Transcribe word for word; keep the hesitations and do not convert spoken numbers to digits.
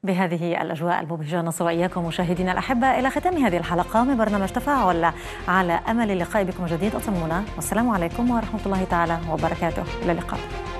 بهذه الأجواء المبهجة نصل وإياكم مشاهدينا الأحبة إلى ختام هذه الحلقة من برنامج تفاعل، على أمل اللقاء بكم جديد. أطمئنونا والسلام عليكم ورحمة الله تعالى وبركاته. إلى اللقاء.